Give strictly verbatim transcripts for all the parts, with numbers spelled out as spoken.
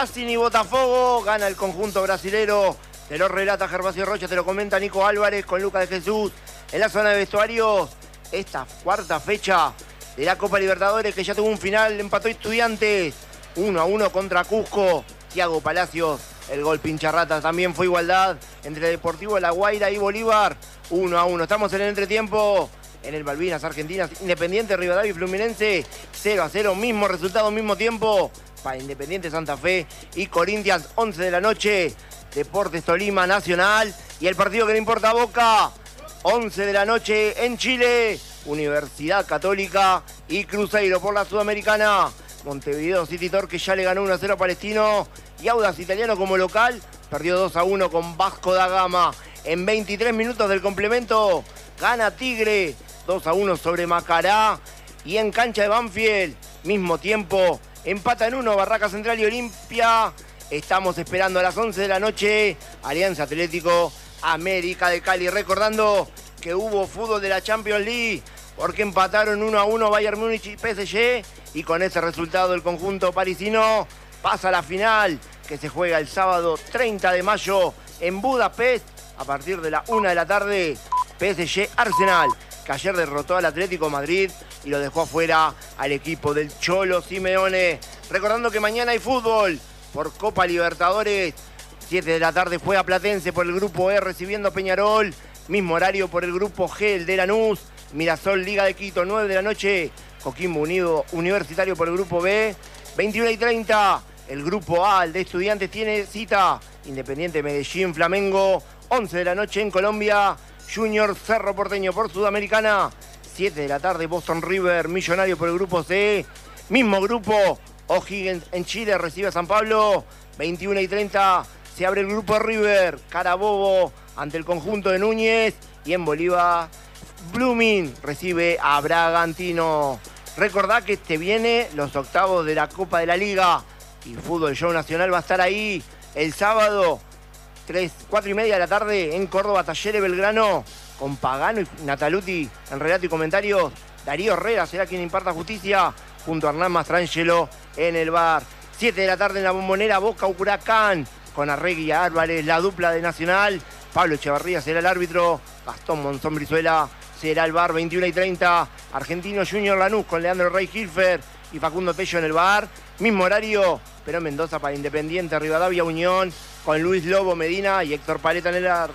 Racing y Botafogo, gana el conjunto brasilero. Te lo relata Gervasio Rocha, te lo comenta Nico Álvarez con Lucas de Jesús. En la zona de vestuarios, esta cuarta fecha de la Copa Libertadores, que ya tuvo un final, empató Estudiantes uno a uno contra Cusco. Thiago Palacios, el gol pincharrata, también fue igualdad entre Deportivo La Guaira y Bolívar, uno a uno. Estamos en el entretiempo, en el Malvinas Argentinas, Independiente Rivadavia y Fluminense, cero a cero, mismo resultado, mismo tiempo para Independiente Santa Fe y Corinthians, once de la noche, Deportes Tolima Nacional, y el partido que le importa a Boca, once de la noche en Chile, Universidad Católica y Cruzeiro por la Sudamericana. Montevideo City Torque ya le ganó uno a cero a Palestino, y Audax Italiano como local perdió dos a uno con Vasco da Gama. En veintitrés minutos del complemento gana Tigre dos a uno sobre Macará, y en cancha de Banfield, mismo tiempo, empatan uno Barraca Central y Olimpia. Estamos esperando a las once de la noche Alianza Atlético América de Cali, recordando que hubo fútbol de la Champions League porque empataron uno a uno Bayern Múnich y P S G, y con ese resultado el conjunto parisino pasa a la final, que se juega el sábado treinta de mayo en Budapest a partir de la una de la tarde. P S G Arsenal, que ayer derrotó al Atlético Madrid y lo dejó afuera al equipo del Cholo Simeone. Recordando que mañana hay fútbol por Copa Libertadores, siete de la tarde juega Platense por el grupo E recibiendo Peñarol, mismo horario por el grupo G, el de Lanús, Mirasol Liga de Quito, nueve de la noche, Coquimbo Unido Universitario por el grupo B, veintiuna y treinta, el grupo A, el de Estudiantes, tiene cita, Independiente Medellín Flamengo, once de la noche en Colombia, Junior Cerro Porteño por Sudamericana, siete de la tarde Boston River Millonario por el grupo C, mismo grupo, O'Higgins en Chile recibe a San Pablo, veintiuna y treinta, se abre el grupo River, Carabobo ante el conjunto de Núñez, y en Bolívar Blooming recibe a Bragantino. Recordá que te viene los octavos de la Copa de la Liga, y Fútbol Show Nacional va a estar ahí el sábado, tres, cuatro y media de la tarde en Córdoba, Talleres Belgrano, con Pagano y Nataluti en relato y comentarios. Darío Herrera será quien imparta justicia, junto a Hernán Mastrangelo en el bar. siete de la tarde en la Bombonera, Boca Huracán, con Arregui y Álvarez, la dupla de Nacional. Pablo Echevarría será el árbitro, Gastón Monzón Brizuela será el bar. veintiuna y treinta, Argentino Junior Lanús con Leandro Rey Hilfer y Facundo Tello en el bar. Mismo horario, pero Mendoza para Independiente, Rivadavia Unión, con Luis Lobo Medina y Héctor Paleta en el ar.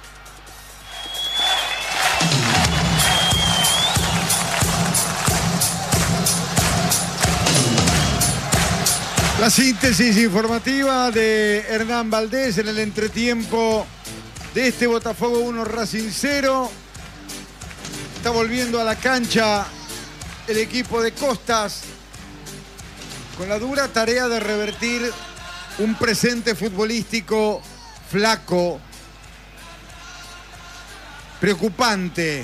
La síntesis informativa de Hernán Valdés en el entretiempo de este Botafogo uno Racing cero. Está volviendo a la cancha el equipo de Costas con la dura tarea de revertir un presente futbolístico flaco, preocupante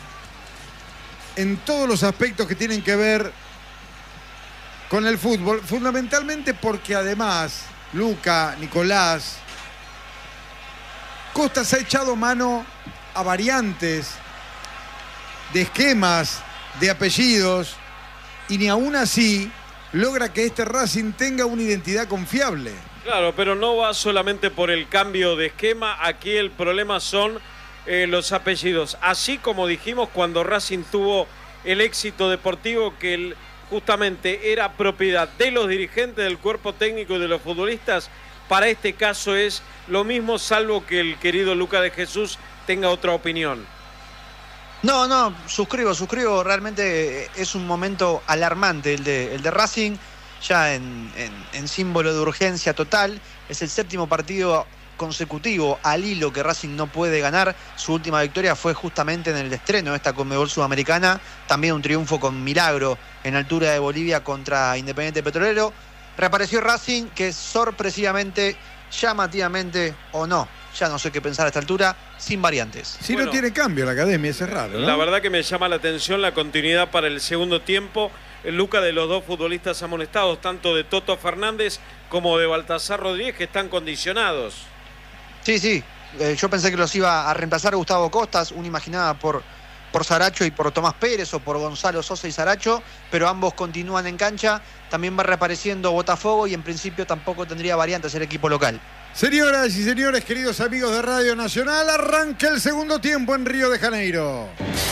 en todos los aspectos que tienen que ver con el fútbol, fundamentalmente porque además, Luca, Nicolás, Costas ha echado mano a variantes de esquemas, de apellidos, y ni aún así logra que este Racing tenga una identidad confiable. Claro, pero no va solamente por el cambio de esquema. Aquí el problema son eh, los apellidos. Así como dijimos cuando Racing tuvo el éxito deportivo, que el, justamente era propiedad de los dirigentes, del cuerpo técnico y de los futbolistas, para este caso es lo mismo, salvo que el querido Lucas de Jesús tenga otra opinión. No, no, suscribo, suscribo. Realmente es un momento alarmante el de, el de Racing, ya en, en, en símbolo de urgencia total. Es el séptimo partido consecutivo al hilo que Racing no puede ganar. Su última victoria fue justamente en el estreno de esta Conmebol Sudamericana. También un triunfo con milagro en altura de Bolivia contra Independiente Petrolero. Reapareció Racing, que sorpresivamente, llamativamente o no, ya no sé qué pensar a esta altura, sin variantes. Si bueno, no tiene cambio la academia, eso es raro, ¿no? La verdad que me llama la atención la continuidad para el segundo tiempo. El Luca, de los dos futbolistas amonestados, tanto de Toto Fernández como de Baltasar Rodríguez, que están condicionados. Sí, sí. Eh, yo pensé que los iba a reemplazar Gustavo Costas. Uno imaginaba por por Saracho y por Tomás Pérez, o por Gonzalo Sosa y Saracho, pero ambos continúan en cancha. También va reapareciendo Botafogo y en principio tampoco tendría variantes el equipo local. Señoras y señores, queridos amigos de Radio Nacional, arranca el segundo tiempo en Río de Janeiro.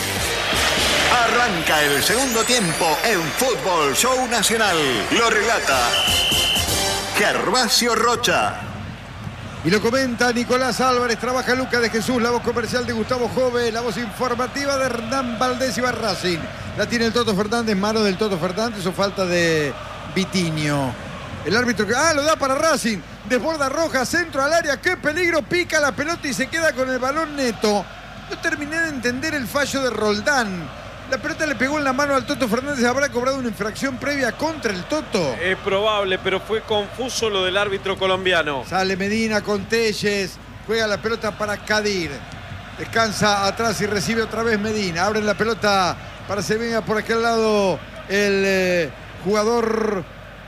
Arranca el segundo tiempo en Fútbol Show Nacional. Lo relata Gervasio Rocha. Y lo comenta Nicolás Álvarez, trabaja Lucas de Jesús, la voz comercial de Gustavo Jove, la voz informativa de Hernán Valdés y Racing. La tiene el Toto Fernández, mano del Toto Fernández o falta de Vitinho. El árbitro que... Ah, lo da para Racing. Desborda Rojas, centro al área. ¡Qué peligro! Pica la pelota y se queda con el balón Neto. No terminé de entender el fallo de Roldán. La pelota le pegó en la mano al Toto Fernández. ¿Habrá cobrado una infracción previa contra el Toto? Es probable, pero fue confuso lo del árbitro colombiano. Sale Medina con Telles. Juega la pelota para Kadir. Descansa atrás y recibe otra vez Medina. Abren la pelota para que se venga por aquel lado el eh, jugador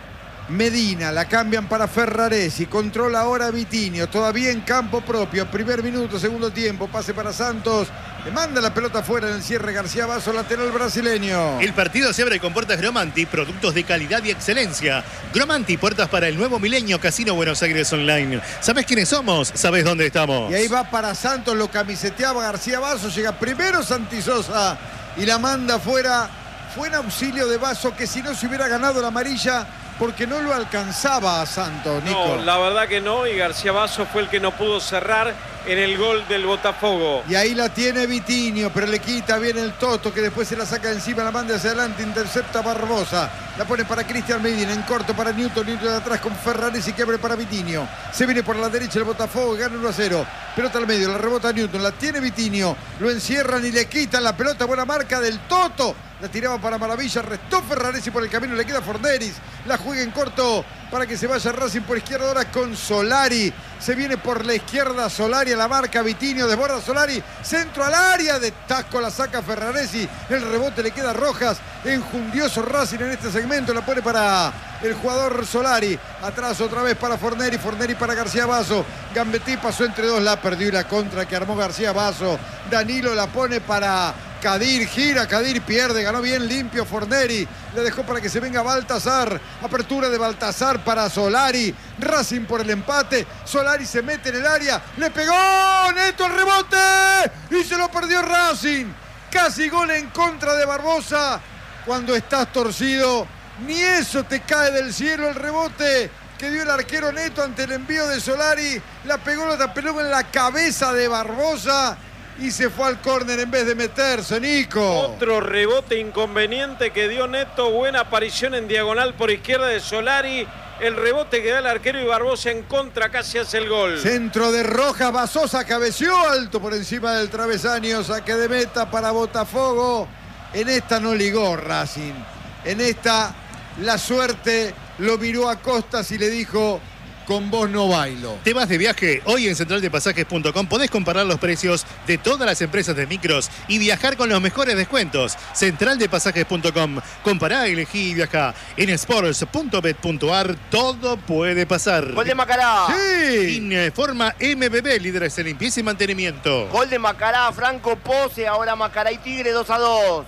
Medina. La cambian para Ferraresi. Controla ahora Vitinho. Todavía en campo propio. Primer minuto, segundo tiempo. Pase para Santos. Le manda la pelota afuera en el cierre García Basso, lateral brasileño. El partido se abre con puertas Gromanti, productos de calidad y excelencia. Gromanti, puertas para el nuevo milenio, Casino Buenos Aires Online. ¿Sabés quiénes somos? ¿Sabés dónde estamos? Y ahí va para Santos, lo camiseteaba García Basso. Llega primero Santi Sosa y la manda afuera. Fue en auxilio de Basso, que si no se hubiera ganado la amarilla, porque no lo alcanzaba a Santos, Nico. No, la verdad que no, y García Basso fue el que no pudo cerrar en el gol del Botafogo. Y ahí la tiene Vitinho, pero le quita bien el Toto, que después se la saca de encima, la manda hacia adelante, intercepta Barbosa. La pone para Cristian Medina, en corto para Newton, Newton de atrás con Ferraresi que abre para Vitinho. Se viene por la derecha el Botafogo, gana uno a cero. Pelota al medio, la rebota Newton, la tiene Vitinho, lo encierran y le quitan la pelota, buena marca del Toto. La tiraba para Maravilla, restó Ferraresi por el camino, le queda Forneris. La juega en corto para que se vaya Racing por izquierda ahora con Solari. Se viene por la izquierda Solari a la marca, Vitinho desborda Solari, centro al área, de taco la saca Ferraresi. El rebote le queda a Rojas, enjundioso Racing en este segmento, la pone para el jugador Solari. Atrás otra vez para Forneri, Forneri para García Basso. Gambetí pasó entre dos, la perdió y la contra que armó García Basso. Danilo la pone para Kadir, gira, Kadir pierde, ganó bien limpio Forneri, le dejó para que se venga Baltazar, apertura de Baltazar para Solari, Racing por el empate, Solari se mete en el área, le pegó Neto el rebote y se lo perdió Racing, casi gol en contra de Barbosa. Cuando estás torcido, ni eso te cae del cielo. El rebote que dio el arquero Neto ante el envío de Solari, la pegó, la peló en la cabeza de Barbosa y se fue al córner en vez de meterse, Nico. Otro rebote inconveniente que dio Neto. Buena aparición en diagonal por izquierda de Solari. El rebote que da el arquero y Barbosa en contra, casi hace el gol. Centro de Rojas, Basosa cabeció alto por encima del travesaño. Saque de meta para Botafogo. En esta no ligó Racing. En esta la suerte lo miró a Costas y le dijo: con vos no bailo. ¿Te vas de viaje? Hoy en central de pasajes punto com podés comparar los precios de todas las empresas de micros y viajar con los mejores descuentos. central de pasajes punto com. Compará, elegí y viajá. En sports punto bet punto ar todo puede pasar. Gol de Macará. Sí. Informa M B B, líderes de limpieza y mantenimiento. Gol de Macará, Franco Pose, ahora Macará y Tigre dos a dos.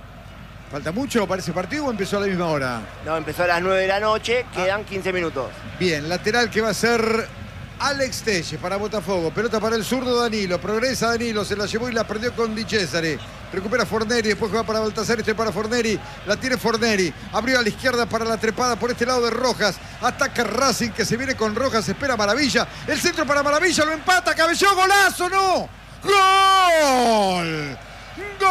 ¿Falta mucho para ese partido o empezó a la misma hora? No, empezó a las nueve de la noche, quedan quince minutos. Bien, lateral que va a ser Alex Telles para Botafogo. Pelota para el zurdo Danilo. Progresa Danilo, se la llevó y la perdió con Di Cesare. Recupera Forneri, después va para Baltazar, este para Forneri. La tiene Forneri. Abrió a la izquierda para la trepada por este lado de Rojas. Ataca Racing que se viene con Rojas, espera Maravilla. El centro para Maravilla, lo empata, cabeceó, golazo, ¿no? ¡Gol! ¡Gol!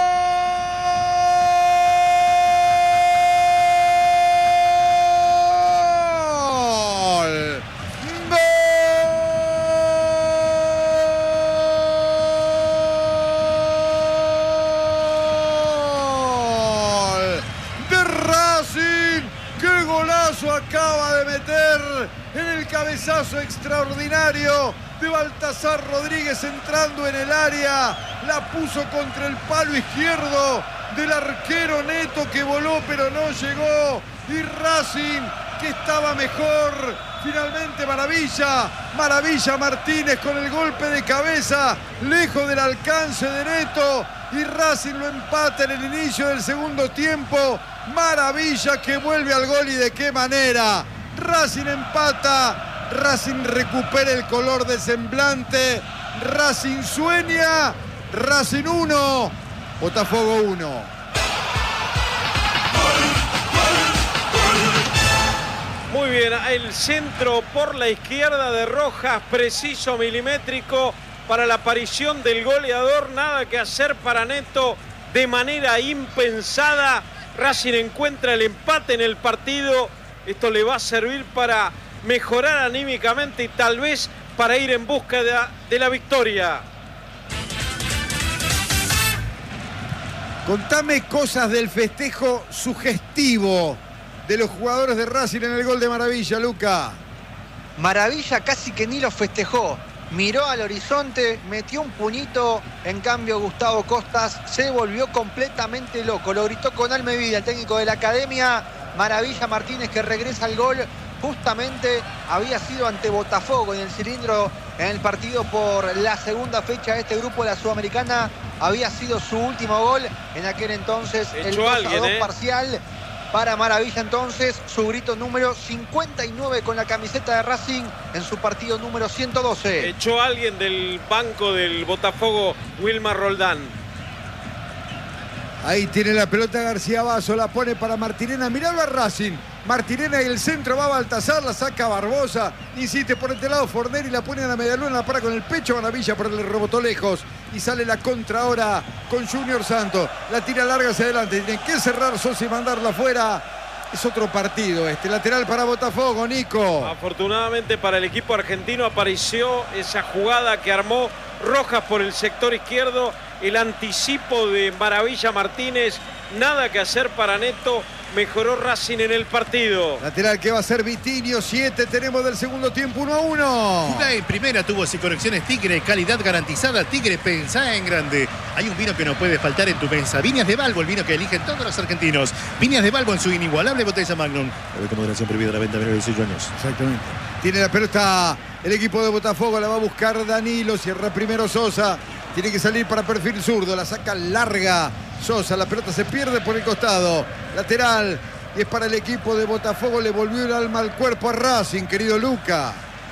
Acaba de meter en el cabezazo extraordinario de Baltazar Rodríguez entrando en el área, la puso contra el palo izquierdo del arquero Neto que voló pero no llegó, y Racing que estaba mejor, finalmente Maravilla, Maravilla Martínez con el golpe de cabeza, lejos del alcance de Neto, y Racing lo empata en el inicio del segundo tiempo. Maravilla que vuelve al gol y de qué manera. Racing empata, Racing recupera el color de semblante, Racing sueña, Racing uno, Botafogo uno. Muy bien, el centro por la izquierda de Rojas, preciso, milimétrico, para la aparición del goleador. Nada que hacer para Neto, de manera impensada. Racing encuentra el empate en el partido. Esto le va a servir para mejorar anímicamente y tal vez para ir en busca de la, de la victoria. Contame cosas del festejo sugestivo de los jugadores de Racing en el gol de Maravilla, Luca. Maravilla casi que ni lo festejó. Miró al horizonte, metió un puñito. En cambio, Gustavo Costas se volvió completamente loco. Lo gritó con alma y vida el técnico de la academia. Maravilla Martínez, que regresa al gol. Justamente había sido ante Botafogo en el cilindro en el partido por la segunda fecha de este grupo de la Sudamericana. Había sido su último gol. En aquel entonces el dos a dos eh. parcial. Para Maravilla entonces, su grito número cincuenta y nueve con la camiseta de Racing en su partido número ciento doce. Echó a alguien del banco del Botafogo, Wilmar Roldán. Ahí tiene la pelota García Basso, la pone para Martirena. Miralo a Racing. Martirena y el centro va a Baltazar, la saca Barbosa. Insiste por este lado Forneri, la pone a la medialuna, la para con el pecho. Maravilla, por el rebotó lejos. Y sale la contra ahora con Junior Santos. La tira larga hacia adelante. Tienen que cerrar Sosa y mandarla afuera. Es otro partido este. Lateral para Botafogo, Nico. Afortunadamente para el equipo argentino apareció esa jugada que armó Rojas por el sector izquierdo. El anticipo de Maravilla Martínez. Nada que hacer para Neto. Mejoró Racing en el partido. Lateral que va a ser Vitinho. siete tenemos del segundo tiempo, uno a uno. Jugá en primera, tuvo sin conexiones Tigre, calidad garantizada. Tigre, pensá en grande. Hay un vino que no puede faltar en tu mesa. Viñas de Balbo, el vino que eligen todos los argentinos. Viñas de Balbo en su inigualable botella Magnum. Con moderación prohibida la venta menores de dieciocho años. Exactamente. Tiene la pelota el equipo de Botafogo, la va a buscar Danilo. Cierra primero Sosa. Tiene que salir para perfil zurdo, la saca larga Sosa, la pelota se pierde por el costado, lateral, y es para el equipo de Botafogo. Le volvió el alma al cuerpo a Racing, querido Luca.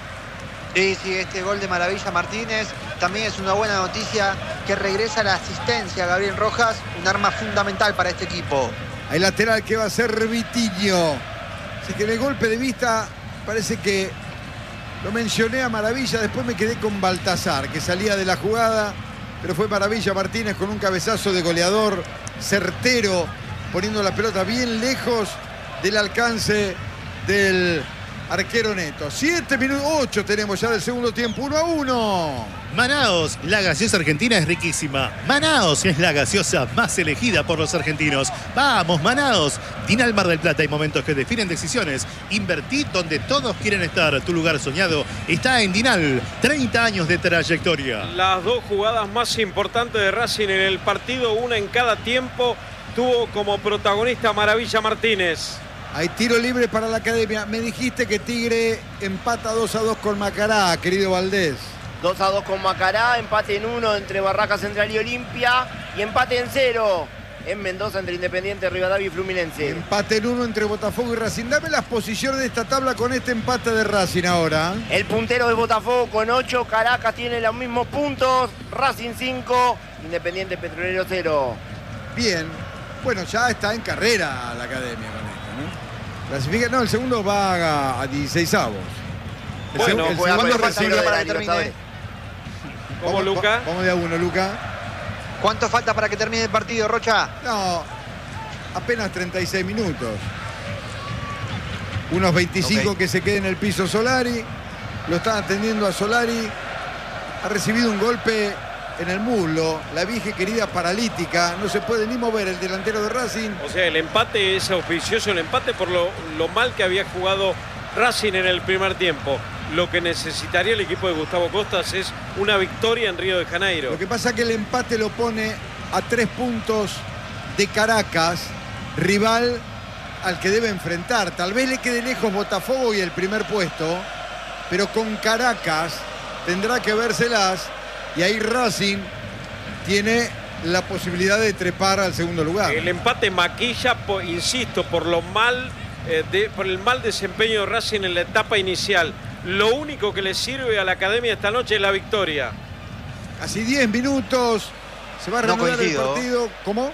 Sí, sí, este gol de Maravilla Martínez también es una buena noticia, que regresa la asistencia a Gabriel Rojas, un arma fundamental para este equipo. Hay lateral que va a ser Vitinho. Así que en el golpe de vista parece que lo mencioné a Maravilla, después me quedé con Baltazar, que salía de la jugada. Pero fue Maravilla Martínez con un cabezazo de goleador certero, poniendo la pelota bien lejos del alcance del arquero Neto. Siete minutos, ocho tenemos ya del segundo tiempo, uno a uno. Manaos, la gaseosa argentina es riquísima. Manaos es la gaseosa más elegida por los argentinos. ¡Vamos, Manaos! Dinal Mar del Plata, hay momentos que definen decisiones. Invertí donde todos quieren estar. Tu lugar soñado está en Dinal. treinta años de trayectoria. Las dos jugadas más importantes de Racing en el partido, una en cada tiempo, tuvo como protagonista Maravilla Martínez. Hay tiro libre para la academia. Me dijiste que Tigre empata dos a dos con Macará, querido Valdés. dos a dos con Macará, empate en uno entre Barraca Central y Olimpia y empate en cero en Mendoza entre Independiente, Rivadavia y Fluminense. Empate en uno entre Botafogo y Racing. Dame las posiciones de esta tabla con este empate de Racing ahora. El puntero de Botafogo con ocho, Caracas tiene los mismos puntos, Racing cinco, Independiente Petrolero cero. Bien, bueno, ya está en carrera la academia con esto, ¿no? Clasifica, no, el segundo va a dieciséis avos. El bueno, seg el juega segundo por el recibe para para que que termine. termine. ¿Cómo, Vamos, Luca? Vamos de a uno, Luca. ¿Cuánto falta para que termine el partido, Rocha? No, apenas treinta y seis minutos. Unos veinticinco Okay. que se quede en el piso Solari. Lo están atendiendo a Solari. Ha recibido un golpe en el muslo. La vieja querida paralítica. No se puede ni mover el delantero de Racing. O sea, el empate es auspicioso, el empate por lo, lo mal que había jugado Racing en el primer tiempo. Lo que necesitaría el equipo de Gustavo Costas es una victoria en Río de Janeiro. Lo que pasa es que el empate lo pone a tres puntos de Caracas, rival al que debe enfrentar. Tal vez le quede lejos Botafogo y el primer puesto, pero con Caracas tendrá que vérselas y ahí Racing tiene la posibilidad de trepar al segundo lugar. El empate maquilla, por, insisto, por lo mal, eh, de, por el mal desempeño de Racing en la etapa inicial. Lo único que le sirve a la academia esta noche es la victoria. Casi diez minutos. Se va a reanudar No coincido. el partido. ¿Cómo?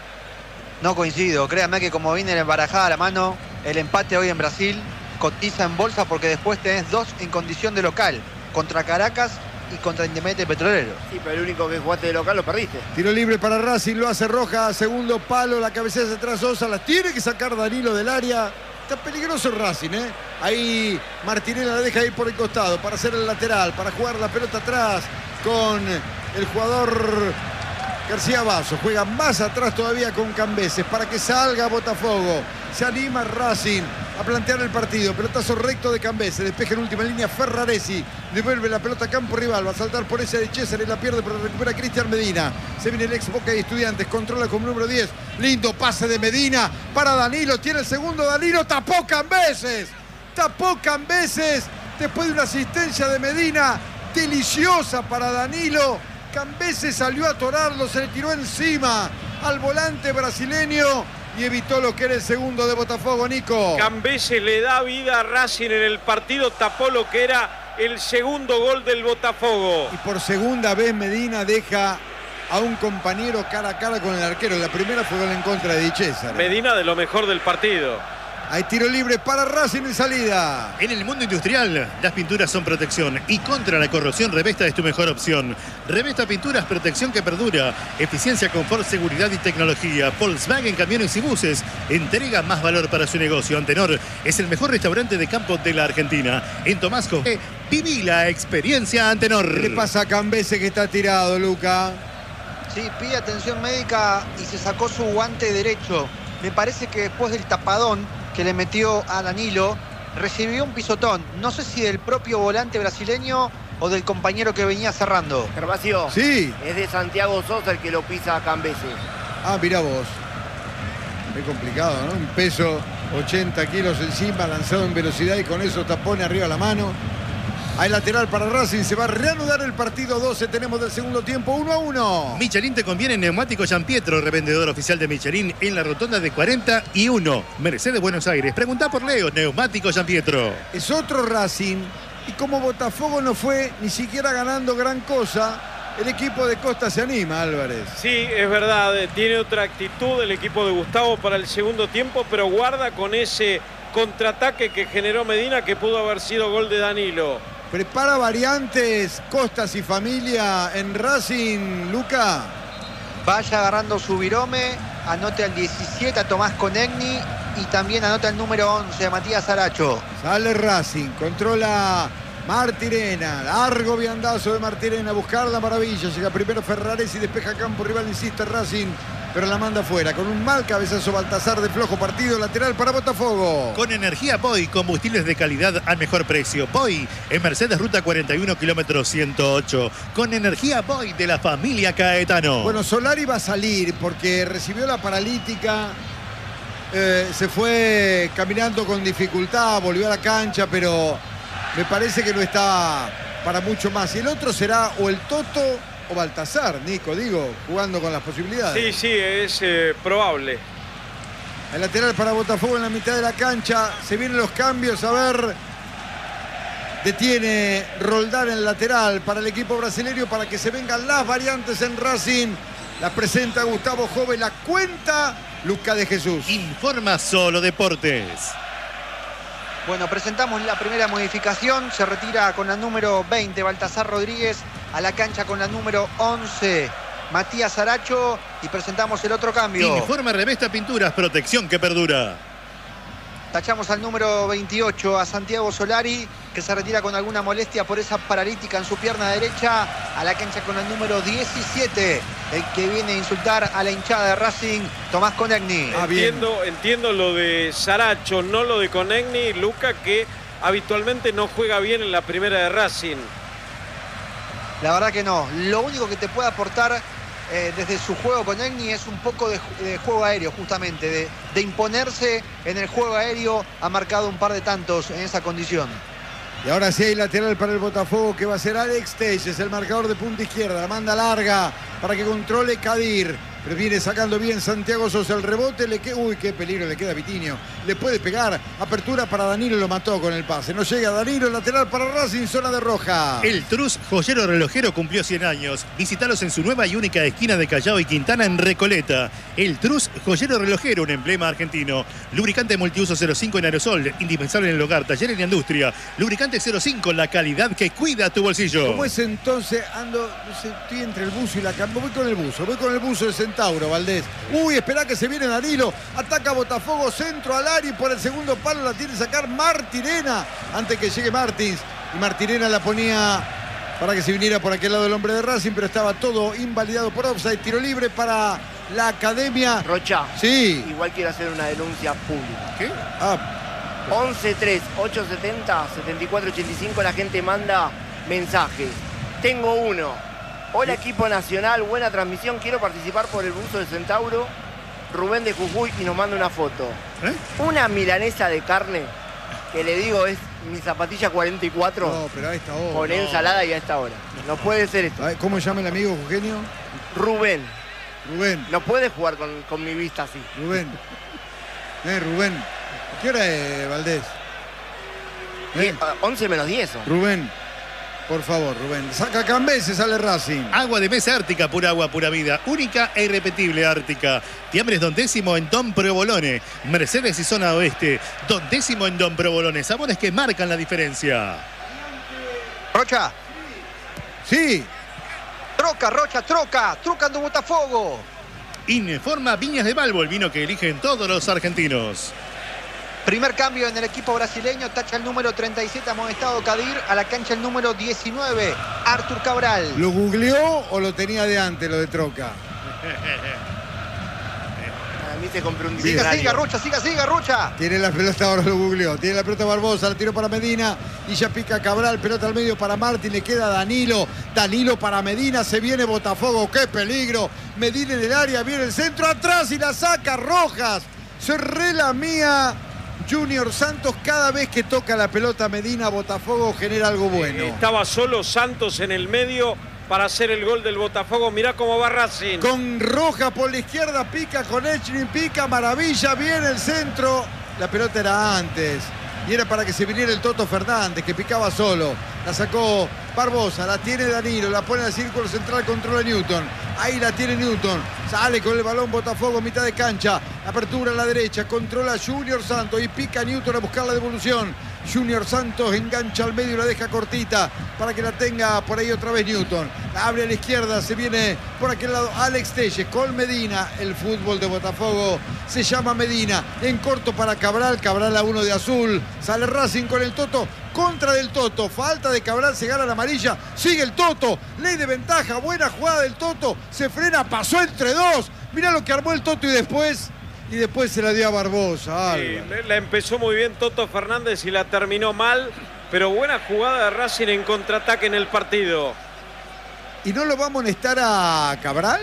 No coincido, créanme que como viene embarajada la mano, el empate hoy en Brasil cotiza en bolsa porque después tenés dos en condición de local, contra Caracas y contra Independiente Petrolero. Sí, pero el único que jugaste de local lo perdiste. Tiro libre para Racing, lo hace Roja, segundo palo, la cabecera hacia atrás, Sosa, la tiene que sacar Danilo del área. Está peligroso Racing, ¿eh? Ahí Martinelli la deja ir por el costado para hacer el lateral, para jugar la pelota atrás con el jugador García Basso. Juega más atrás todavía con Cambeses para que salga Botafogo. Se anima Racing a plantear el partido. Pelotazo recto de Cambeses. Despeja en última línea Ferraresi. Devuelve la pelota a campo rival. Va a saltar por esa de César y la pierde, pero recupera Cristian Medina. Se viene el ex Boca y Estudiantes. Controla con número diez. Lindo pase de Medina para Danilo. Tiene el segundo Danilo. Tapó Cambeses. Tapó Cambeses. Después de una asistencia de Medina deliciosa para Danilo. Cambeses salió a atorarlo. Se le tiró encima al volante brasileño y evitó lo que era el segundo de Botafogo, Nico. Cambeses le da vida a Racing en el partido, tapó lo que era el segundo gol del Botafogo. Y por segunda vez Medina deja a un compañero cara a cara con el arquero. La primera fue gol en contra de Di César. Medina de lo mejor del partido. Hay tiro libre para Racing en salida. En el mundo industrial, las pinturas son protección y contra la corrosión Revesta es tu mejor opción. Revesta Pinturas, protección que perdura, eficiencia, confort, seguridad y tecnología. Volkswagen Camiones y Buses entrega más valor para su negocio. Antenor es el mejor restaurante de campo de la Argentina. En Tomasco, viví la experiencia Antenor. ¿Qué le pasa a Cambeses que está tirado, Luca? Sí, pide atención médica y se sacó su guante derecho. Me parece que después del tapadón que le metió a Danilo, recibió un pisotón. No sé si del propio volante brasileño o del compañero que venía cerrando. Gervasio. Sí. Es de Santiago Sosa el que lo pisa a Cambeses. Ah, mirá vos. Es complicado, ¿no? Un peso, ochenta kilos encima, lanzado en velocidad y con eso tapone arriba la mano. Hay lateral para Racing, se va a reanudar el partido. doce tenemos del segundo tiempo, uno a uno. Michelin te conviene Neumático Gianpietro, revendedor oficial de Michelin en la rotonda de cuarenta y uno, Mercedes, Buenos Aires. Preguntá por Leo, Neumático Gianpietro. Es otro Racing y como Botafogo no fue ni siquiera ganando gran cosa, el equipo de Costa se anima, Álvarez. Sí, es verdad, tiene otra actitud el equipo de Gustavo para el segundo tiempo, pero guarda con ese contraataque que generó Medina que pudo haber sido gol de Danilo. Prepara variantes Costas y familia en Racing, Luca. Vaya agarrando su virome, anote al diecisiete a Tomás Conegni y también anota el número once a Matías Aracho. Sale Racing, controla Martirena, largo viandazo de Martirena, buscar la maravilla. Llega primero Ferrares y despeja campo rival, insiste Racing, pero la manda afuera. Con un mal cabezazo Baltasar de flojo partido, lateral para Botafogo. Con energía Poi, combustibles de calidad al mejor precio. Poi, en Mercedes Ruta cuarenta y uno, kilómetro ciento ocho. Con energía Poi de la familia Caetano. Bueno, Solari va a salir porque recibió la paralítica. Eh, se fue caminando con dificultad, volvió a la cancha, pero me parece que no está para mucho más. Y el otro será o el Toto o Baltasar, Nico, digo, jugando con las posibilidades. Sí, sí, es eh, probable. El lateral para Botafogo en la mitad de la cancha. Se vienen los cambios, a ver. Detiene Roldán en el lateral para el equipo brasileño para que se vengan las variantes en Racing. La presenta Gustavo Jove, la cuenta Luca de Jesús. Informa Solo Deportes. Bueno, presentamos la primera modificación. Se retira con la número veinte Baltasar Rodríguez a la cancha con la número once Matías Aracho y presentamos el otro cambio. Informa Revesta Pinturas, protección que perdura. Tachamos al número veintiocho a Santiago Solari, que se retira con alguna molestia por esa paralítica en su pierna derecha, a la cancha con el número diecisiete, el que viene a insultar a la hinchada de Racing, Tomás Conegni. Ah, bien. Entiendo, entiendo lo de Saracho, no lo de Conegni, Luca, que habitualmente no juega bien en la primera de Racing. La verdad que no. Lo único que te puede aportar eh, desde su juego con Egni es un poco de, de juego aéreo, justamente, de, de imponerse en el juego aéreo. Ha marcado un par de tantos en esa condición. Y ahora sí hay lateral para el Botafogo, que va a ser Alex Telles, el marcador de punta izquierda. La manda larga para que controle Kadir. Pero viene sacando bien Santiago Sosa el rebote. Le que... Uy, qué peligro le queda a Vitinho. Le puede pegar. Apertura para Danilo, lo mató con el pase. No llega Danilo, lateral para Racing, zona de roja. El Trus Joyero Relojero cumplió cien años. Visítalos en su nueva y única esquina de Callao y Quintana en Recoleta. El Trus Joyero Relojero, un emblema argentino. Lubricante multiuso cero cinco en aerosol, indispensable en el hogar, taller y en la industria. Lubricante cero cinco, la calidad que cuida tu bolsillo. ¿Cómo es entonces? Ando, no sé, estoy entre el buzo y la cama. Voy con el buzo, voy con el buzo de Centauro, Valdés. Uy, espera que se viene Danilo. Ataca Botafogo, centro al área y por el segundo palo la tiene que sacar Martirena antes que llegue Martins. Y Martirena la ponía para que se viniera por aquel lado el hombre de Racing, pero estaba todo invalidado por offside. Tiro libre para la Academia. Rocha. Sí. Igual quiero hacer una denuncia pública. ¿Qué? Ah. once tres ocho setenta setenta y cuatro ochenta y cinco, la gente manda mensajes. Tengo uno. Hola equipo nacional, buena transmisión, quiero participar por el buzo de Centauro. Rubén de Jujuy y nos manda una foto. ¿Eh? Una milanesa de carne, que le digo es mi zapatilla cuarenta y cuatro. No, pero a esta hora. Con no. ensalada y a esta hora. No puede ser esto. Ay, ¿cómo llama el amigo Eugenio? Rubén, Rubén. no puede jugar con, con mi vista así. Rubén. Eh, Rubén. ¿Qué hora es, Valdés? Eh, once menos diez. ¿O? Rubén. Por favor, Rubén. Saca Cambese, sale Racing. Agua de mesa Ártica, pura agua, pura vida. Única e irrepetible Ártica. Tiambres Don Décimo en Don Provolone. Mercedes y zona oeste. Don Décimo en Don Provolone. Sabores que marcan la diferencia. Rocha. Sí. Troca, Rocha, troca. Trucando Botafogo. Informa Viñas de Balbo, el vino que eligen todos los argentinos. Primer cambio en el equipo brasileño, tacha el número treinta y siete, amonestado Kadir, a la cancha el número diecinueve, Artur Cabral. ¿Lo googleó o lo tenía de antes, lo de Troca? A mí se compró un Siga, diccionario. siga, Rocha, siga, siga, Rocha. Tiene la pelota, ahora lo googleó. Tiene la pelota Barbosa, la tiró para Medina y ya pica Cabral, pelota al medio para Martín, le queda Danilo. Danilo para Medina, se viene Botafogo, qué peligro. Medina en el área, viene el centro atrás y la saca Rojas. Se relamía Junior Santos. Cada vez que toca la pelota Medina, Botafogo genera algo bueno. Estaba solo Santos en el medio para hacer el gol del Botafogo. Mirá cómo va Racing. Con Rojas por la izquierda, pica con Echnin, pica, maravilla, viene el centro. La pelota era antes y era para que se viniera el Toto Fernández, que picaba solo. La sacó Barbosa, la tiene Danilo, la pone al círculo central, controla Newton. Ahí la tiene Newton, sale con el balón Botafogo, mitad de cancha. Apertura a la derecha, controla Junior Santos y pica Newton a buscar la devolución. Junior Santos engancha al medio y la deja cortita para que la tenga por ahí otra vez Newton. La abre a la izquierda, se viene por aquel lado Alex Telles con Medina. El fútbol de Botafogo se llama Medina. En corto para Cabral, Cabral a uno de azul. Sale Racing con el Toto, contra del Toto. Falta de Cabral, se gana la amarilla. Sigue el Toto, ley de ventaja, buena jugada del Toto. Se frena, pasó entre dos. Mirá lo que armó el Toto y después... Y después se la dio a Barbosa. Sí, la empezó muy bien Toto Fernández y la terminó mal, pero buena jugada de Racing en contraataque en el partido. ¿Y no lo va a amonestar a Cabral?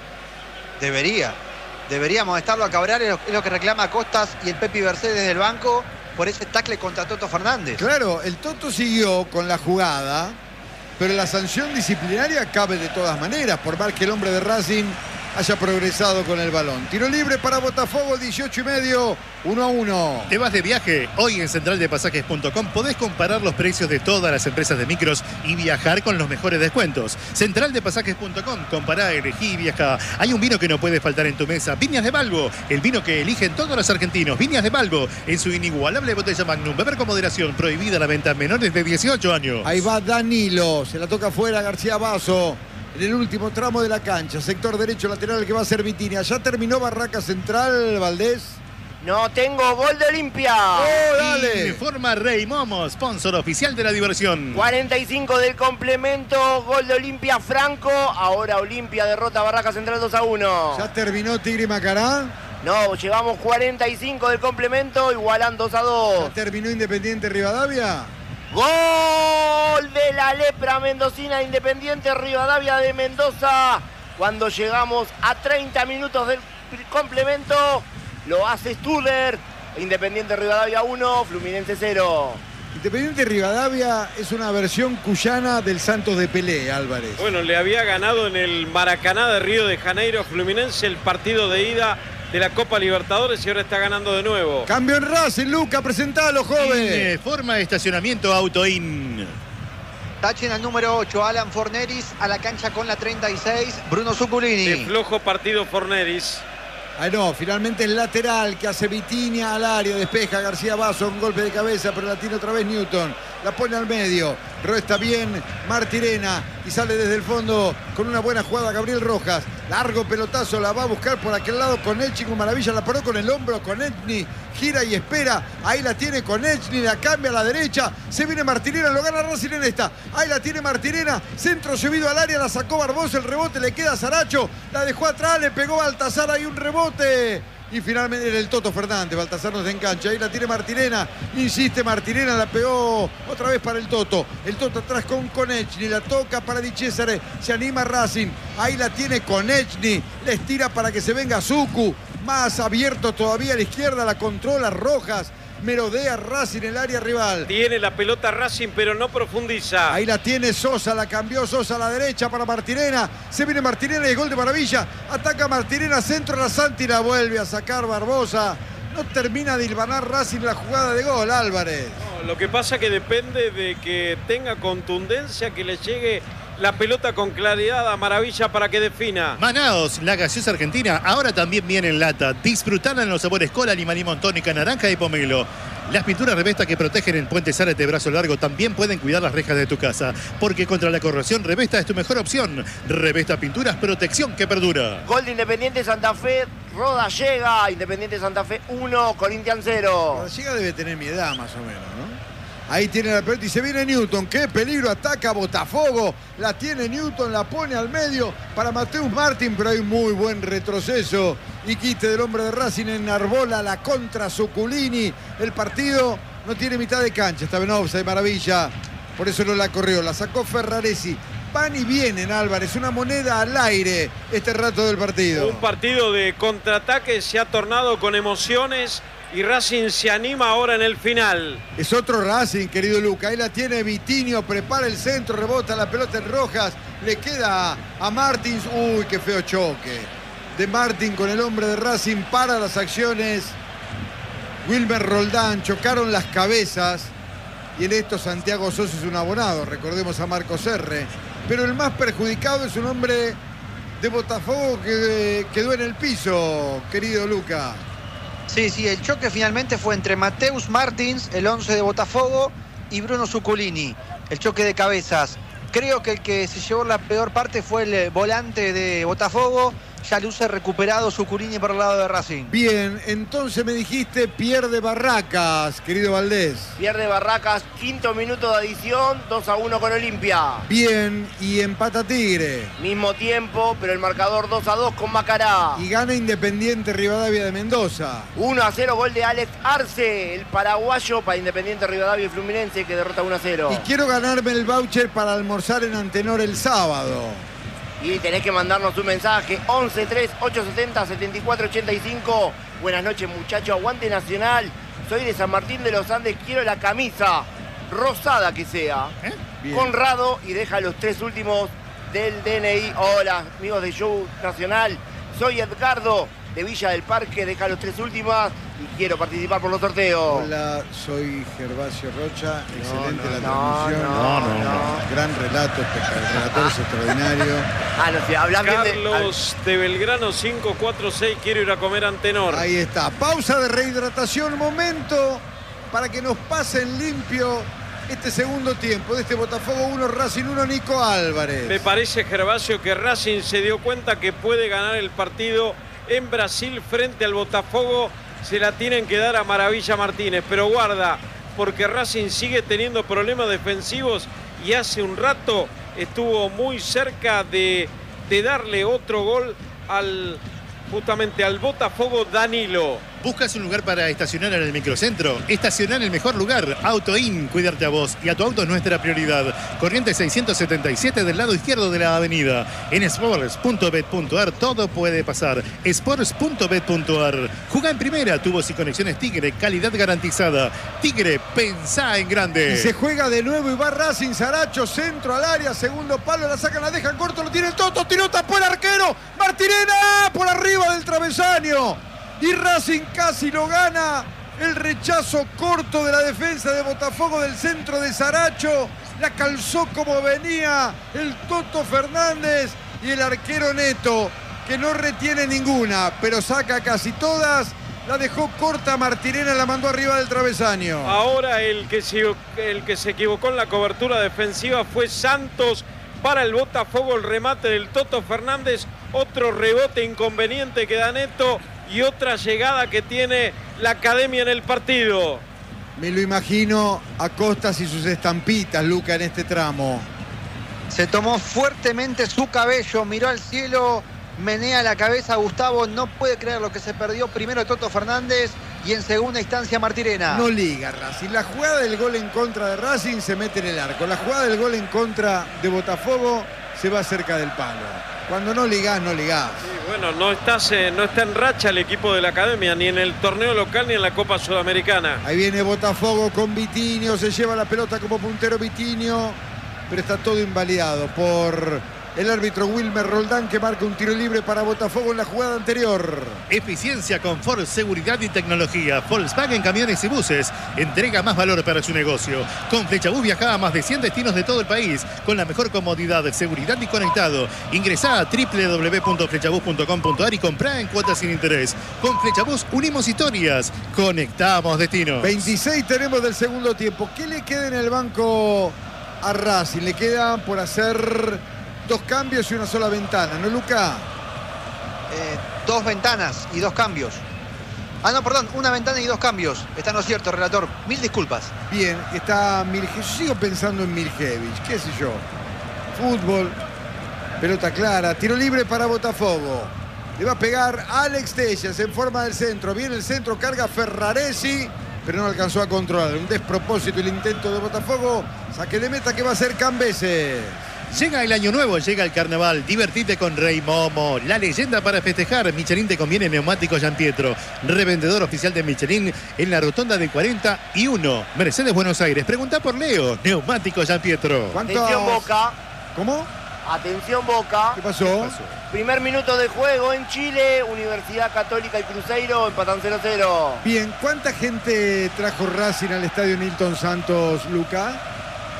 Debería. Debería amonestarlo a Cabral, es lo, es lo que reclama Costas y el Pepi Bercé desde el banco por ese tackle contra Toto Fernández. Claro, el Toto siguió con la jugada, pero la sanción disciplinaria cabe de todas maneras, por más que el hombre de Racing haya progresado con el balón. Tiro libre para Botafogo, dieciocho y medio, uno a uno. ¿Te vas de viaje? Hoy en central de pasajes punto com podés comparar los precios de todas las empresas de micros y viajar con los mejores descuentos. central de pasajes punto com, compará, elegí y viajá. Hay un vino que no puede faltar en tu mesa, Viñas de Balbo, el vino que eligen todos los argentinos. Viñas de Balbo, en su inigualable botella Magnum. Beber con moderación, prohibida la venta a menores de dieciocho años. Ahí va Danilo, se la toca afuera García Basso. En el último tramo de la cancha, sector derecho lateral que va a ser Vitinha. ¿Ya terminó Barraca Central, Valdés? No tengo gol de Olimpia. ¡Oh, dale! Informa Rey Momo, sponsor oficial de la diversión. cuarenta y cinco del complemento, gol de Olimpia Franco. Ahora Olimpia derrota a Barraca Central dos a uno. ¿Ya terminó Tigre Macará? No, llevamos cuarenta y cinco del complemento, igualan dos a ¿Ya dos. terminó Independiente Rivadavia? Gol de la lepra mendocina, Independiente Rivadavia de Mendoza. Cuando llegamos a treinta minutos del complemento, lo hace Studer. Independiente Rivadavia uno, Fluminense cero. Independiente Rivadavia es una versión cuyana del Santos de Pelé, Álvarez. Bueno, le había ganado en el Maracaná de Río de Janeiro a Fluminense el partido de ida de la Copa Libertadores y ahora está ganando de nuevo. Cambio en Racing, Luca, presentalo, joven. Eh, forma de estacionamiento Autoin. Tachen al número ocho, Alan Forneris, a la cancha con la treinta y seis, Bruno Zuculini. De flojo partido Forneris. Ay no, finalmente el lateral que hace Vitinha al área, despeja García Basso, un golpe de cabeza, pero la tiene otra vez Newton. La pone al medio, resta bien Martirena y sale desde el fondo con una buena jugada Gabriel Rojas. Largo pelotazo, la va a buscar por aquel lado con Echni, con maravilla, la paró con el hombro, con Echni, gira y espera. Ahí la tiene con Echni, la cambia a la derecha, se viene Martirena, lo gana Racing en esta. Ahí la tiene Martirena, centro subido al área, la sacó Barbosa, el rebote le queda a Saracho, la dejó atrás, le pegó Baltazar, hay un rebote. Y finalmente era el Toto Fernández, Baltazar no se engancha, ahí la tiene Martirena, insiste Martirena, la pegó otra vez para el Toto, el Toto atrás con Konechny, la toca para Di Cesare, se anima Racing, ahí la tiene Konechny, la estira para que se venga Zucu, más abierto todavía a la izquierda, la controla Rojas, merodea Racing en el área rival. Tiene la pelota Racing, pero no profundiza. Ahí la tiene Sosa, la cambió Sosa a la derecha para Martirena. Se viene Martirena y el gol de maravilla. Ataca Martirena, centro a la Santi, la vuelve a sacar Barbosa. No termina de hilvanar Racing la jugada de gol, Álvarez. No, lo que pasa que depende de que tenga contundencia, que le llegue la pelota con claridad a Maravilla para que defina. Manaos, la gaseosa argentina, ahora también viene en lata. Disfrutala en los sabores cola, lima, limón, tónica, naranja y pomelo. Las pinturas Revesta que protegen el puente Zárate de brazo largo también pueden cuidar las rejas de tu casa. Porque contra la corrosión, Revesta es tu mejor opción. Revesta Pinturas, protección que perdura. Gol de Independiente Santa Fe, Roda llega, Independiente Santa Fe uno, Corinthians cero. Llega debe tener mi edad más o menos, ¿no? Ahí tiene la pelota y se viene Newton. ¡Qué peligro! Ataca Botafogo. La tiene Newton, la pone al medio para Mateus Martín, pero hay muy buen retroceso. Y quite del hombre de Racing enarbola la contra Zuculini. El partido no tiene mitad de cancha. Está en offside, maravilla. Por eso no la corrió. La sacó Ferraresi. Van y vienen, Álvarez. Una moneda al aire este rato del partido. Un partido de contraataque se ha tornado con emociones. Y Racing se anima ahora en el final. Es otro Racing, querido Luca. Ahí la tiene Vitinho, prepara el centro, rebota la pelota en Rojas. Le queda a Martins. Uy, qué feo choque de Martín con el hombre de Racing para las acciones. Wilmer Roldán, chocaron las cabezas. Y en esto Santiago Sosa es un abonado. Recordemos a Marcos R. Pero el más perjudicado es un hombre de Botafogo que quedó en el piso, querido Luca. Sí, sí, el choque finalmente fue entre Mateus Martins, el once de Botafogo, y Bruno Zuculini. El choque de cabezas. Creo que el que se llevó la peor parte fue el volante de Botafogo. Ya luce recuperado Zuculini por el lado de Racing. Bien, entonces me dijiste pierde Barracas, querido Valdés. Pierde Barracas, quinto minuto de adición, dos a uno con Olimpia. Bien, y empata Tigre. Mismo tiempo, pero el marcador dos a dos con Macará. Y gana Independiente Rivadavia de Mendoza. uno a cero, gol de Alex Arce, el paraguayo para Independiente Rivadavia y Fluminense, que derrota uno a cero. Y quiero ganarme el voucher para almorzar en Antenor el sábado. Y tenés que mandarnos un mensaje, once tres ocho setenta setenta y cuatro ochenta y cinco. Buenas noches, muchachos, aguante Nacional. Soy de San Martín de los Andes, quiero la camisa rosada que sea. ¿Eh? Conrado, y deja los tres últimos del D N I. Hola, amigos de Show Nacional. Soy Edgardo de Villa del Parque, deja los tres últimas y quiero participar por los sorteos. Hola, soy Gervasio Rocha, excelente no, no, la no, transmisión. No, no, no. Gran relato, el relator ah. es extraordinario. Ah, no, si hablas bien de... Carlos de Belgrano cinco cuatro seis, quiero ir a comer Antenor. Ahí está, pausa de rehidratación, momento para que nos pasen limpio este segundo tiempo de este Botafogo uno, Racing uno, Nico Álvarez. Me parece, Gervasio, que Racing se dio cuenta que puede ganar el partido en Brasil frente al Botafogo. Se la tienen que dar a Maravilla Martínez, pero guarda, porque Racing sigue teniendo problemas defensivos y hace un rato estuvo muy cerca de, de darle otro gol al justamente al Botafogo Danilo. ¿Buscas un lugar para estacionar en el microcentro? Estacionar en el mejor lugar. AutoIn, cuidarte a vos y a tu auto es nuestra prioridad. Corriente seiscientos setenta y siete del lado izquierdo de la avenida. En sports punto bet punto ar todo puede pasar. sports punto bet punto ar. Jugá en primera, tubos y conexiones Tigre, calidad garantizada. Tigre, pensá en grande. Y se juega de nuevo y va Racing. Saracho, centro al área, segundo palo, la sacan, la dejan corto, lo tiene el Toto, tiró, tapó el arquero. Martirena por arriba del travesaño. Y Racing casi lo gana. El rechazo corto de la defensa de Botafogo del centro de Saracho. La calzó como venía el Toto Fernández. Y el arquero Neto, que no retiene ninguna, pero saca casi todas. La dejó corta Martirena, la mandó arriba del travesaño. Ahora el que se, el que se equivocó en la cobertura defensiva fue Santos. Para el Botafogo el remate del Toto Fernández. Otro rebote inconveniente que da Neto. Y otra llegada que tiene la academia en el partido. Me lo imagino a Costas y sus estampitas, Luca, en este tramo. Se tomó fuertemente su cabello, miró al cielo, menea la cabeza. Gustavo no puede creer lo que se perdió. Primero Toto Fernández y en segunda instancia Martirena. No liga Racing. La jugada del gol en contra de Racing se mete en el arco. La jugada del gol en contra de Botafogo se va cerca del palo. Cuando no ligás, no ligás. Sí, bueno, no, estás, eh, no está en racha el equipo de la academia, ni en el torneo local ni en la Copa Sudamericana. Ahí viene Botafogo con Vitinho, se lleva la pelota como puntero Vitinho, pero está todo invalidado por el árbitro Wilmer Roldán, que marca un tiro libre para Botafogo en la jugada anterior. Eficiencia, confort, seguridad y tecnología. Volkswagen Camiones y Buses entrega más valor para su negocio. Con Flechabús viaja a más de cien destinos de todo el país con la mejor comodidad, seguridad y conectado. Ingresá a doble u doble u doble u punto flechabús punto com punto ar y comprá en cuotas sin interés. Con Flechabús unimos historias, conectamos destinos. veintiséis tenemos del segundo tiempo. ¿Qué le queda en el banco a Racing? Le queda por hacer dos cambios y una sola ventana, ¿no, Luca? Eh, dos ventanas y dos cambios. Ah, no, perdón, una ventana y dos cambios. Está no cierto, relator. Mil disculpas. Bien, está Milje. Sigo pensando en Miljevich, qué sé yo. Fútbol, pelota clara, tiro libre para Botafogo. Le va a pegar Alex Tellas en forma del centro. Viene el centro, carga Ferraresi, pero no alcanzó a controlar. Un despropósito el intento de Botafogo. Saque de meta que va a ser Cambeses. Llega el año nuevo, llega el carnaval. Divertite con Rey Momo, la leyenda para festejar. Michelin te conviene neumáticos Gianpietro, revendedor oficial de Michelin en la rotonda de cuarenta y uno, Mercedes, Buenos Aires. Pregunta por Leo, neumáticos Gianpietro. Atención Boca. ¿Cómo? Atención Boca. ¿Qué pasó? ¿Qué pasó? Primer minuto de juego en Chile. Universidad Católica y Cruzeiro empatan cero cero. Bien, ¿cuánta gente trajo Racing al estadio Nilton Santos, Luca?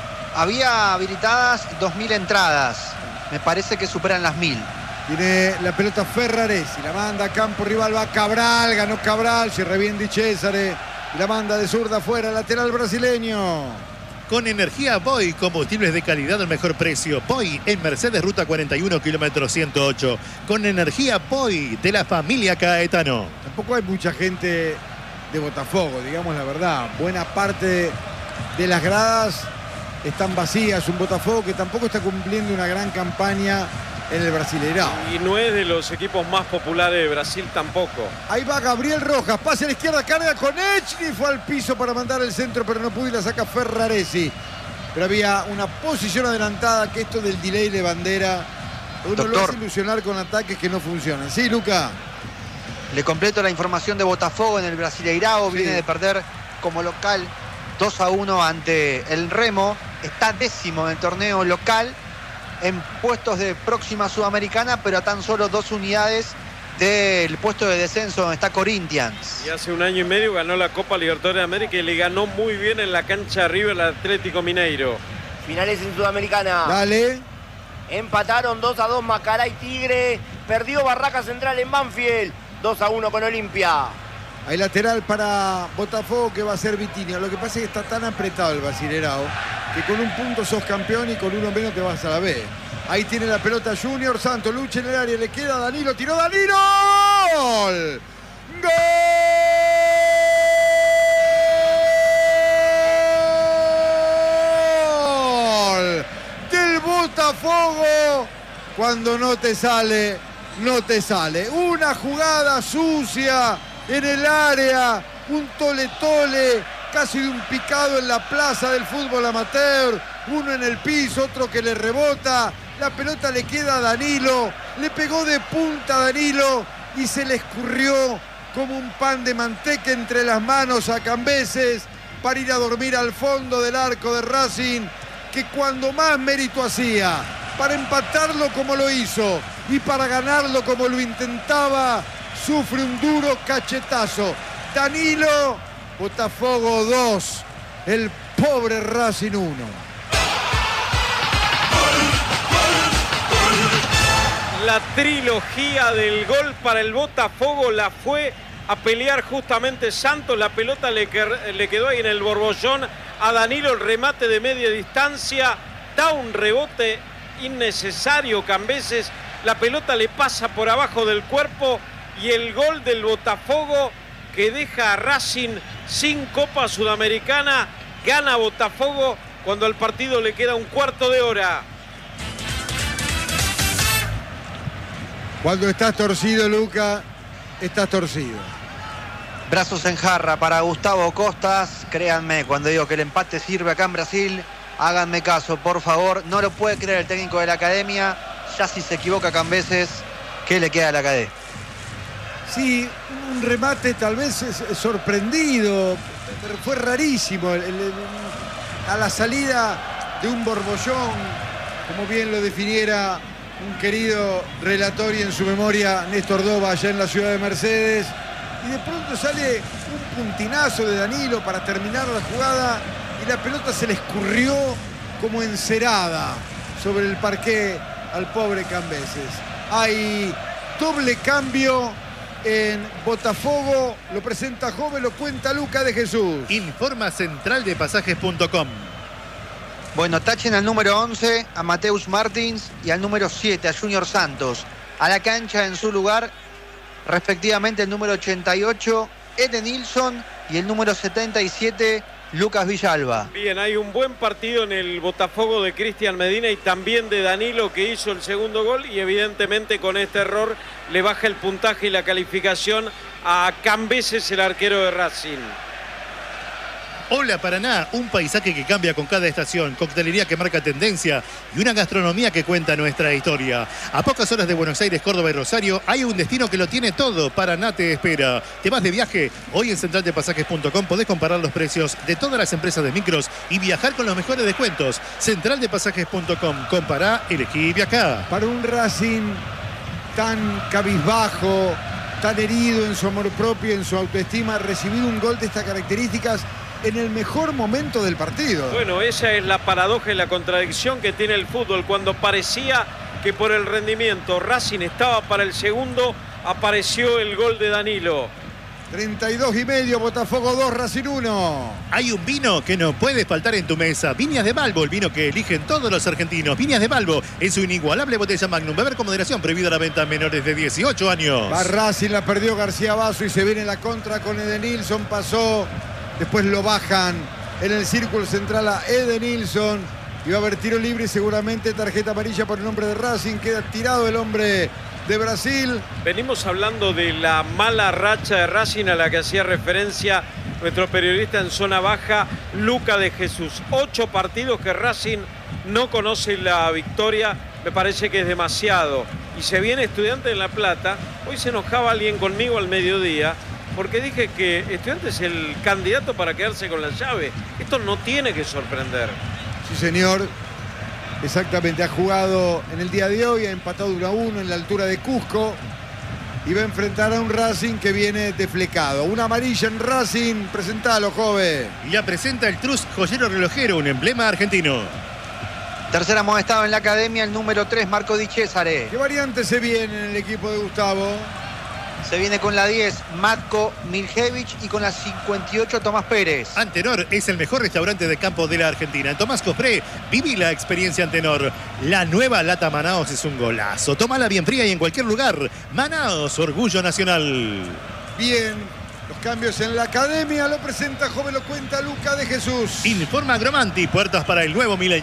Había habilitadas dos mil entradas. Me parece que superan las mil. Tiene la pelota Ferraresi, la manda a campo rival, va Cabral, ganó Cabral, cierra bien Di Cesare, y la manda de zurda afuera, lateral brasileño. Con energía Boy, combustibles de calidad al mejor precio. Boy en Mercedes, ruta cuarenta y uno, kilómetro ciento ocho. Con energía Boy de la familia Caetano. Tampoco hay mucha gente de Botafogo, digamos la verdad. Buena parte de las gradas están vacías. Un Botafogo que tampoco está cumpliendo una gran campaña en el Brasileirão. Y no es de los equipos más populares de Brasil tampoco. Ahí va Gabriel Rojas, pase a la izquierda, carga con Echny, fue al piso para mandar el centro, pero no pudo y la saca Ferraresi. Pero había una posición adelantada, que esto del delay de bandera, uno Doctor, lo hace ilusionar con ataques que no funcionan. Sí, Luca. le completo la información de Botafogo en el Brasileirão. Sí. Viene de perder como local dos a uno ante el Remo. Está décimo en el torneo local en puestos de próxima Sudamericana, pero a tan solo dos unidades del puesto de descenso donde está Corinthians. Y hace un año y medio ganó la Copa Libertadores de América y le ganó muy bien en la cancha de River al Atlético Mineiro. Finales en Sudamericana. Dale. Empataron dos a dos Macará y Tigre. Perdió Barraca Central en Banfield. dos a uno con Olimpia. Hay lateral para Botafogo que va a ser Vitinho. Lo que pasa es que está tan apretado el Brasileirão que con un punto sos campeón y con uno menos te vas a la B. Ahí tiene la pelota Junior Santos, lucha en el área, le queda a Danilo, tiró Danilo. ¡Gol! ¡Gol! Del Botafogo. Cuando no te sale, no te sale. Una jugada sucia en el área, un tole-tole, casi de un picado en la plaza del fútbol amateur, uno en el piso, otro que le rebota, la pelota le queda a Danilo, le pegó de punta a Danilo y se le escurrió como un pan de manteca entre las manos a Cambeses para ir a dormir al fondo del arco de Racing, que cuando más mérito hacía, para empatarlo como lo hizo y para ganarlo como lo intentaba, sufre un duro cachetazo. Danilo, Botafogo dos, el pobre Racing uno. La trilogía del gol para el Botafogo la fue a pelear justamente Santos. La pelota le, que, le quedó ahí en el borbollón a Danilo, el remate de media distancia, da un rebote innecesario Cambeses, la pelota le pasa por abajo del cuerpo y el gol del Botafogo que deja a Racing sin Copa Sudamericana. Gana Botafogo cuando al partido le queda un cuarto de hora. Cuando estás torcido, Luca, estás torcido. Brazos en jarra para Gustavo Costas. Créanme, cuando digo que el empate sirve acá en Brasil, háganme caso, por favor. No lo puede creer el técnico de la academia. Ya si se equivoca Cambeses, ¿qué le queda a la academia? Sí, un remate tal vez sorprendido, pero fue rarísimo. El, el, el, a la salida de un borbollón, como bien lo definiera un querido relator y en su memoria Néstor Dova allá en la ciudad de Mercedes. Y de pronto sale un puntinazo de Danilo para terminar la jugada y la pelota se le escurrió como encerada sobre el parqué al pobre Cambeses. Hay doble cambio en Botafogo, lo presenta Jove, lo cuenta Luca de Jesús. Informa central de pasajes punto com. Bueno, tachen al número once, a Mateus Martins, y al número siete, a Junior Santos. A la cancha en su lugar, respectivamente el número ochenta y ocho, Edenilson, y el número setenta y siete, Lucas Villalba. Bien, hay un buen partido en el Botafogo de Cristian Medina y también de Danilo, que hizo el segundo gol, y evidentemente con este error le baja el puntaje y la calificación a Cambeses, el arquero de Racing. Hola Paraná, un paisaje que cambia con cada estación, coctelería que marca tendencia y una gastronomía que cuenta nuestra historia. A pocas horas de Buenos Aires, Córdoba y Rosario hay un destino que lo tiene todo. Paraná te espera. ¿Te vas de viaje? Hoy en central de pasajes punto com podés comparar los precios de todas las empresas de micros y viajar con los mejores descuentos. central de pasajes punto com. Compará, elegí y viajá. Para un Racing tan cabizbajo, tan herido en su amor propio, en su autoestima, recibir un gol de estas características en el mejor momento del partido. Bueno, esa es la paradoja y la contradicción que tiene el fútbol. Cuando parecía que por el rendimiento Racing estaba para el segundo, apareció el gol de Danilo. treinta y dos y medio, Botafogo dos, Racing uno. Hay un vino que no puede faltar en tu mesa. Viñas de Balbo, el vino que eligen todos los argentinos. Viñas de Balbo en su inigualable botella Magnum. Beber con moderación, prohibida la venta a menores de dieciocho años. Va Racing, la perdió García Basso y se viene la contra con Edenilson. Pasó, después lo bajan en el círculo central a Edenilson. Y va a haber tiro libre y seguramente tarjeta amarilla por el nombre de Racing. Queda tirado el hombre de Brasil. Venimos hablando de la mala racha de Racing a la que hacía referencia nuestro periodista en zona baja, Luca de Jesús. Ocho partidos que Racing no conoce la victoria, me parece que es demasiado. Y se viene Estudiantes de La Plata. Hoy se enojaba alguien conmigo al mediodía porque dije que Estudiantes es el candidato para quedarse con la llave. Esto no tiene que sorprender. Sí, señor. Exactamente, ha jugado en el día de hoy, ha empatado uno a uno en la altura de Cusco y va a enfrentar a un Racing que viene deflecado. Una amarilla en Racing, presentalo, joven. Y la presenta el Trus Joyero Relojero, un emblema argentino. Tercer amonestado en la academia, el número tres, Marco Di Cesare. ¿Qué variante se viene en el equipo de Gustavo? Se viene con la diez, Matko Miljevich, y con la cincuenta y ocho, Tomás Pérez. Antenor es el mejor restaurante de campo de la Argentina. En Tomás Cofré, viví la experiencia Antenor. La nueva lata Manaos es un golazo. Tómala bien fría y en cualquier lugar. Manaos, orgullo nacional. Bien, los cambios en la academia lo presenta, joven, lo cuenta Luca de Jesús. Informa Agromanti, puertas para el nuevo milenio.